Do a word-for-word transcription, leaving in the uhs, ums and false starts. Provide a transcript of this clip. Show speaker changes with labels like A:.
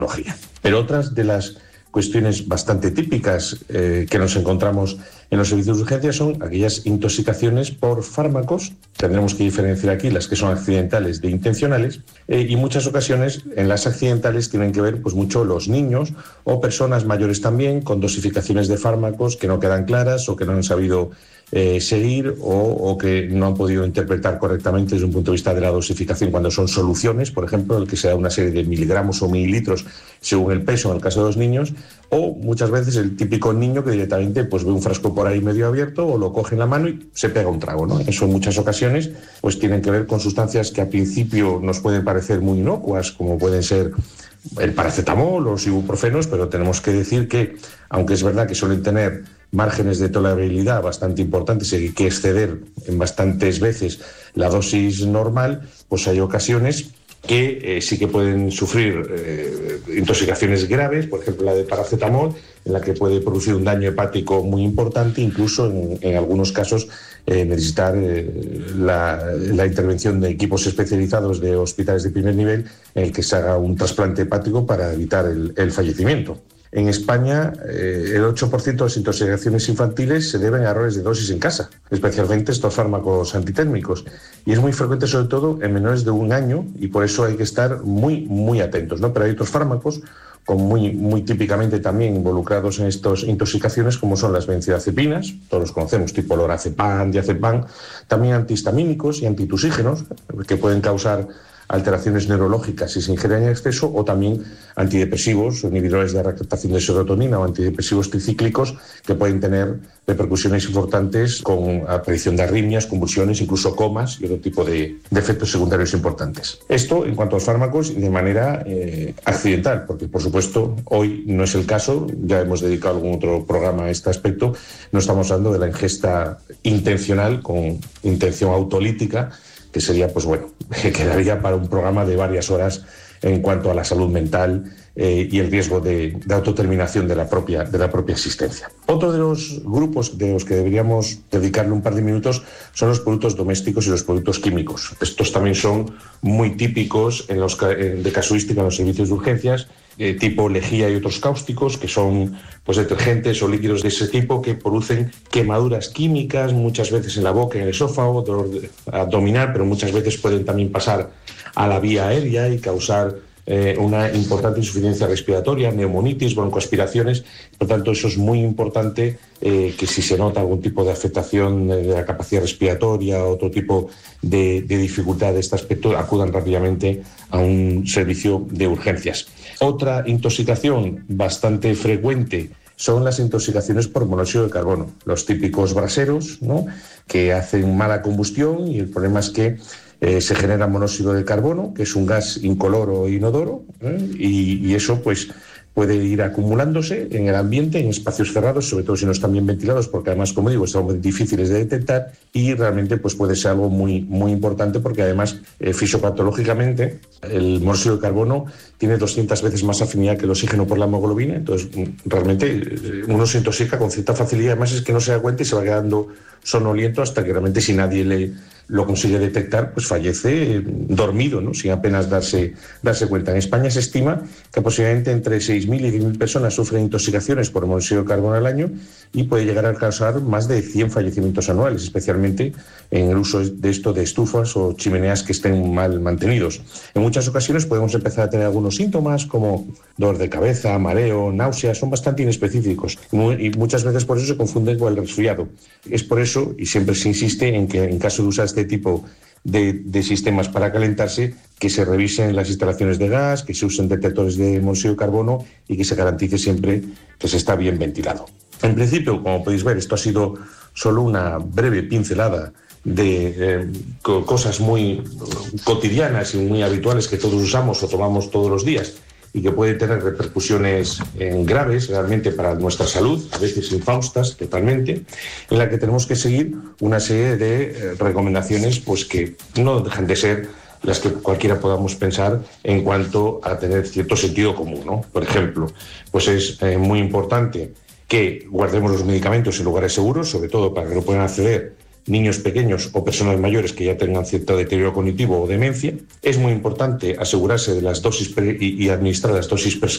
A: Pero otras de las cuestiones bastante típicas eh, que nos encontramos en los servicios de urgencia son aquellas intoxicaciones por fármacos. Tendremos que diferenciar aquí las que son accidentales de intencionales eh, y muchas ocasiones en las accidentales tienen que ver pues mucho los niños o personas mayores también con dosificaciones de fármacos que no quedan claras o que no han sabido eh, seguir o, o que no han podido interpretar correctamente desde un punto de vista de la dosificación cuando son soluciones, por ejemplo, el que se da una serie de miligramos o mililitros según el peso en el caso de los niños, o muchas veces el típico niño que directamente pues ve un frasco por ahí medio abierto o lo coge en la mano y se pega un trago, ¿no? Eso en muchas ocasiones pues tienen que ver con sustancias que a principio nos pueden parecer muy inocuas, como pueden ser el paracetamol o los ibuprofenos, pero tenemos que decir que, aunque es verdad que suelen tener márgenes de tolerabilidad bastante importantes y hay que exceder en bastantes veces la dosis normal, pues hay ocasiones que eh, sí que pueden sufrir eh, intoxicaciones graves, por ejemplo la de paracetamol, en la que puede producir un daño hepático muy importante, incluso en, en algunos casos eh, necesitar eh, la, la intervención de equipos especializados de hospitales de primer nivel en el que se haga un trasplante hepático para evitar el, el fallecimiento. En España, eh, el ocho por ciento de las intoxicaciones infantiles se deben a errores de dosis en casa, especialmente estos fármacos antitérmicos. Y es muy frecuente, sobre todo, en menores de un año, y por eso hay que estar muy, muy atentos, ¿no? Pero hay otros fármacos, con muy, muy típicamente también involucrados en estas intoxicaciones, como son las benzodiazepinas, todos los conocemos, tipo lorazepam, diazepam, también antihistamínicos y antitusígenos, que pueden causar alteraciones neurológicas si se ingieren en exceso, o también antidepresivos, inhibidores de recaptación de serotonina o antidepresivos tricíclicos que pueden tener repercusiones importantes con aparición de arritmias, convulsiones, incluso comas y otro tipo de, de efectos secundarios importantes. Esto en cuanto a los fármacos de manera eh, accidental, porque por supuesto hoy no es el caso, ya hemos dedicado algún otro programa a este aspecto, no estamos hablando de la ingesta intencional con intención autolítica, que sería, pues bueno, que quedaría para un programa de varias horas en cuanto a la salud mental eh, y el riesgo de, de autoterminación de la, propia, de la propia existencia. Otro de los grupos de los que deberíamos dedicarle un par de minutos son los productos domésticos y los productos químicos. Estos también son muy típicos en los, de casuística en los servicios de urgencias, eh, tipo lejía y otros cáusticos, que son pues detergentes o líquidos de ese tipo que producen quemaduras químicas, muchas veces en la boca, en el esófago, dolor abdominal, pero muchas veces pueden también pasar a la vía aérea y causar eh, una importante insuficiencia respiratoria, neumonitis, broncoaspiraciones. Por tanto, eso es muy importante eh, que si se nota algún tipo de afectación de la capacidad respiratoria, otro tipo de, de dificultad de este aspecto, acudan rápidamente a un servicio de urgencias. Otra intoxicación bastante frecuente son las intoxicaciones por monóxido de carbono, los típicos braseros, ¿no?, que hacen mala combustión, y el problema es que eh, se genera monóxido de carbono, que es un gas incoloro e inodoro, ¿eh? y, y eso pues puede ir acumulándose en el ambiente, en espacios cerrados, sobre todo si no están bien ventilados, porque además, como digo, son muy difíciles de detectar, y realmente pues puede ser algo muy, muy importante, porque además eh, fisiopatológicamente el monóxido de carbono tiene doscientas veces más afinidad que el oxígeno por la hemoglobina, entonces realmente uno se intoxica con cierta facilidad, además es que no se da cuenta y se va quedando sonoliento hasta que realmente, si nadie le lo consigue detectar, pues fallece dormido, ¿no?, sin apenas darse, darse cuenta. En España se estima que posiblemente entre seis mil y diez mil personas sufren intoxicaciones por monóxido de carbono al año, y puede llegar a causar más de cien fallecimientos anuales, especialmente en el uso de esto de estufas o chimeneas que estén mal mantenidos. En muchas ocasiones podemos empezar a tener algunos síntomas como dolor de cabeza, mareo, náuseas, son bastante inespecíficos y muchas veces por eso se confunden con el resfriado. Es por eso, y siempre se insiste en que en caso de usar este tipo de, de sistemas para calentarse, que se revisen las instalaciones de gas, que se usen detectores de monóxido de carbono y que se garantice siempre que se está bien ventilado. En principio, como podéis ver, esto ha sido solo una breve pincelada de eh, cosas muy cotidianas y muy habituales que todos usamos o tomamos todos los días, y que puede tener repercusiones eh, graves realmente para nuestra salud, a veces infaustas totalmente, en la que tenemos que seguir una serie de eh, recomendaciones pues que no dejan de ser las que cualquiera podamos pensar en cuanto a tener cierto sentido común, ¿no? Por ejemplo, pues es eh, muy importante que guardemos los medicamentos en lugares seguros, sobre todo para que no puedan acceder niños pequeños o personas mayores que ya tengan cierto deterioro cognitivo o demencia. Es muy importante asegurarse de las dosis pre- y, y administrar las dosis